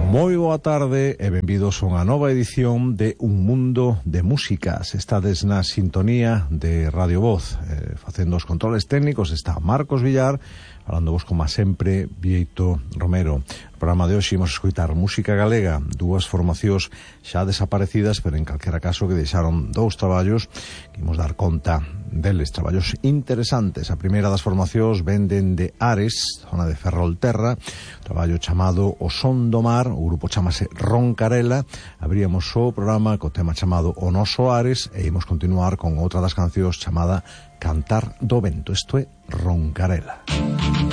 Moi boa tarde e benvidos a unha nova edición de Un Mundo de Músicas. Estades na sintonía de Radio Voz. Facendo os controles técnicos está Marcos Villar, falándovos como sempre Vieito Romero. No programa de hoxe imos escoitar música galega, dúas formacións xa desaparecidas, pero en calquera caso que deixaron dous traballos que imos dar conta deles, traballos interesantes. A primeira das formacións venden de Ares, zona de Ferrolterra, traballo chamado O Son do Mar, o grupo chamase Roncarela. Abríamos o programa co tema chamado O Noso Ares e imos continuar con outra das cancións chamada Cantar do Vento. Isto é Roncarela.